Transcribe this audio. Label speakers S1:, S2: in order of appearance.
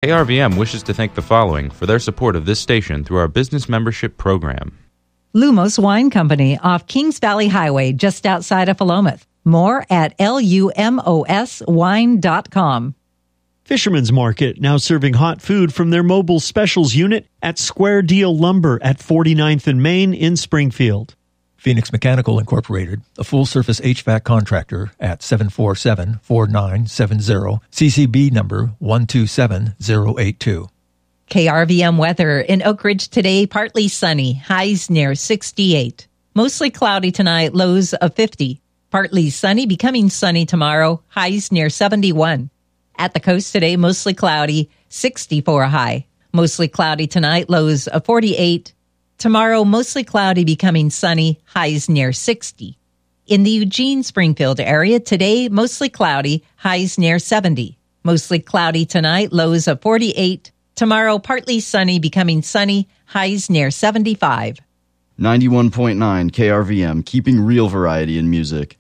S1: KRVM wishes to thank the following for their support of this station through our business membership program.
S2: Lumos Wine Company off Kings Valley Highway just outside of Philomath. More at lumoswine.com.
S3: Fisherman's Market, now serving hot food from their mobile specials unit at Square Deal Lumber at 49th and Main in Springfield.
S4: Phoenix Mechanical Incorporated, a full-service HVAC contractor at 747-4970, CCB number 127082.
S2: KRVM weather in Oak Ridge today, partly sunny, highs near 68. Mostly cloudy tonight, lows of 50. Partly sunny, becoming sunny tomorrow, highs near 71. At the coast today, mostly cloudy, 64 high. Mostly cloudy tonight, lows of 48. Tomorrow, mostly cloudy, becoming sunny, highs near 60. In the Eugene-Springfield area, today, mostly cloudy, highs near 70. Mostly cloudy tonight, lows of 48. Tomorrow, partly sunny, becoming sunny, highs near 75.
S5: 91.9 KRVM, keeping real variety in music.